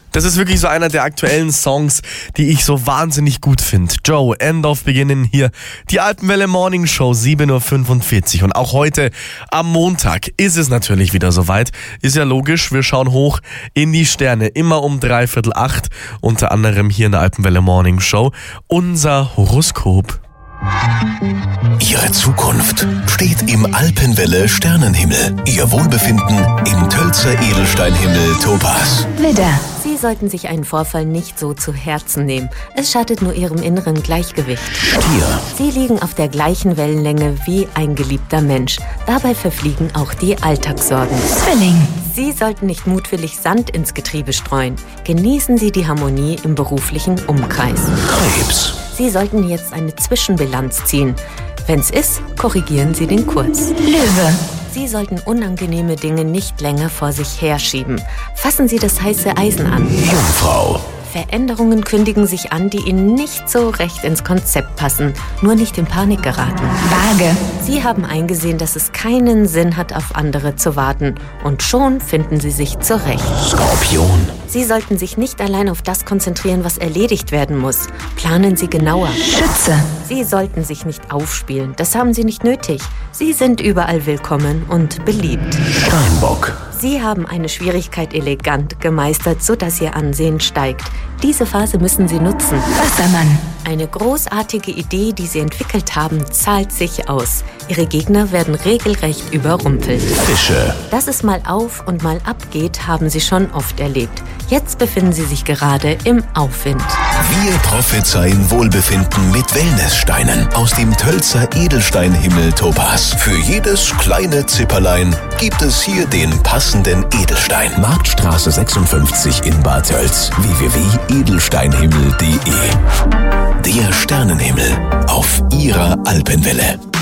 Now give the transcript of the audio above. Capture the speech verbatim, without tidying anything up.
Das ist wirklich so einer der aktuellen Songs, die ich so wahnsinnig gut finde. Joe, End of Beginning hier. Die Alpenwelle Morning Show, sieben Uhr fünfundvierzig. Und auch heute am Montag ist es natürlich wieder soweit. Ist ja logisch, wir schauen hoch in die Sterne. Immer um dreiviertel acht. Unter anderem hier in der Alpenwelle Morning Show. Unser Horoskop. Ihre Zukunft steht im Alpenwelle Sternenhimmel. Ihr Wohlbefinden im Tölzer Edelsteinhimmel Topaz. Widder. Sie sollten sich einen Vorfall nicht so zu Herzen nehmen. Es schadet nur Ihrem inneren Gleichgewicht. Stier. Sie liegen auf der gleichen Wellenlänge wie ein geliebter Mensch. Dabei verfliegen auch die Alltagssorgen. Zwilling. Sie sollten nicht mutwillig Sand ins Getriebe streuen. Genießen Sie die Harmonie im beruflichen Umkreis. Krebs. Sie sollten jetzt eine Zwischenbilanz ziehen. Wenn's ist, korrigieren Sie den Kurs. Löwe. Sie sollten unangenehme Dinge nicht länger vor sich herschieben. Fassen Sie das heiße Eisen an. Jungfrau. Veränderungen kündigen sich an, die Ihnen nicht so recht ins Konzept passen. Nur nicht in Panik geraten. Waage. Sie haben eingesehen, dass es keinen Sinn hat, auf andere zu warten. Und schon finden Sie sich zurecht. Skorpion. Sie sollten sich nicht allein auf das konzentrieren, was erledigt werden muss. Planen Sie genauer. Schütze. Sie sollten sich nicht aufspielen. Das haben Sie nicht nötig. Sie sind überall willkommen und beliebt. Steinbock. Sie haben eine Schwierigkeit elegant gemeistert, sodass Ihr Ansehen steigt. Diese Phase müssen Sie nutzen. Wassermann. Eine großartige Idee, die Sie entwickelt haben, zahlt sich aus. Ihre Gegner werden regelrecht überrumpelt. Fische. Dass es mal auf und mal ab geht, haben Sie schon oft erlebt. Jetzt befinden Sie sich gerade im Aufwind. Wir prophezeien Wohlbefinden mit Wellnesssteinen aus dem Tölzer Edelsteinhimmel Topaz. Für jedes kleine Zipperlein gibt es hier den passenden Edelstein. Marktstraße sechsundfünfzig in Bad Tölz. w w w punkt edelsteinhimmel punkt de. Der Sternenhimmel auf Ihrer Alpenwelle.